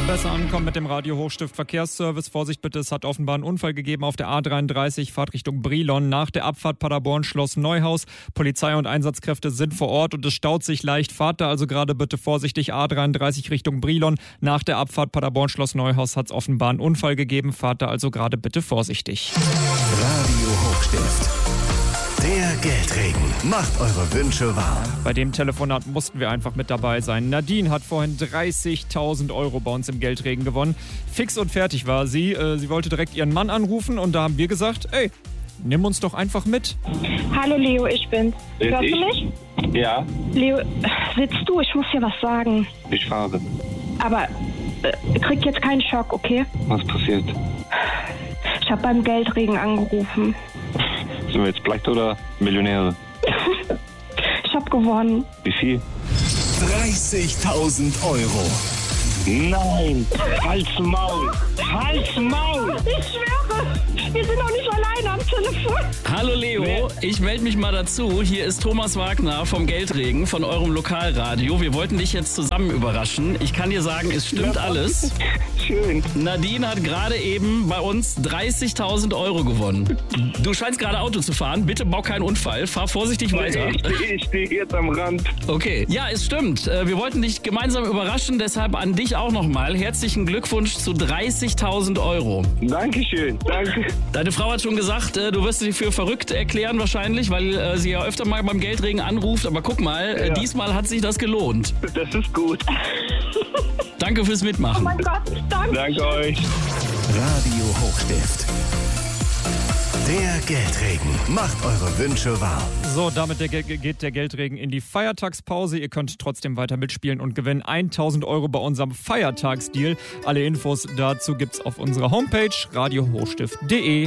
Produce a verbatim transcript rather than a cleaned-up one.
Besser ankommen mit dem Radio Hochstift Verkehrsservice. Vorsicht bitte, es hat offenbar einen Unfall gegeben auf der A dreiunddreißig, Fahrt Richtung Brilon. Nach der Abfahrt Paderborn Schloss Neuhaus. Polizei und Einsatzkräfte sind vor Ort und es staut sich leicht. Fahrt da also gerade bitte vorsichtig. A dreiunddreißig Richtung Brilon. Nach der Abfahrt Paderborn Schloss Neuhaus hat es offenbar einen Unfall gegeben. Fahrt da also gerade bitte vorsichtig. Radio Hochstift. Der Geldregen macht eure Wünsche wahr. Bei dem Telefonat mussten wir einfach mit dabei sein. Nadine hat vorhin dreißigtausend Euro bei uns im Geldregen gewonnen. Fix und fertig war sie. Sie wollte direkt ihren Mann anrufen und da haben wir gesagt, ey, nimm uns doch einfach mit. Hallo Leo, ich bin's. Hörst du mich? Ja. Leo, sitzt du? Ich muss dir was sagen. Ich fahre. Aber äh, krieg jetzt keinen Schock, okay? Was passiert? Ich habe beim Geldregen angerufen. Sind wir jetzt pleite oder Millionäre? Ich habe gewonnen. Wie viel? dreißigtausend Euro. Nein! Halt's Maul! Halt's Maul! Ich schwöre, wir sind doch nicht alleine am Telefon. Hallo Leo, ich melde mich mal dazu. Hier ist Thomas Wagner vom Geldregen, von eurem Lokalradio. Wir wollten dich jetzt zusammen überraschen. Ich kann dir sagen, es stimmt alles. Schön. Nadine hat gerade eben bei uns dreißigtausend Euro gewonnen. Du scheinst gerade Auto zu fahren. Bitte bau keinen Unfall. Fahr vorsichtig weiter. Ich stehe steh jetzt am Rand. Okay. Ja, es stimmt. Wir wollten dich gemeinsam überraschen. Deshalb an dich auch nochmal. Herzlichen Glückwunsch zu dreißigtausend Euro. Dankeschön. Danke. Deine Frau hat schon gesagt, du wirst dich für verrückt erklären wahrscheinlich, weil sie ja öfter mal beim Geldregen anruft. Aber guck mal, ja. Diesmal hat sich das gelohnt. Das ist gut. Danke fürs Mitmachen. Oh mein Gott, danke. Danke euch. Radio Hochstift. Der Geldregen macht eure Wünsche wahr. So, damit der, geht der Geldregen in die Feiertagspause. Ihr könnt trotzdem weiter mitspielen und gewinnen tausend Euro bei unserem Feiertagsdeal. Alle Infos dazu gibt's auf unserer Homepage radio hochstift punkt de.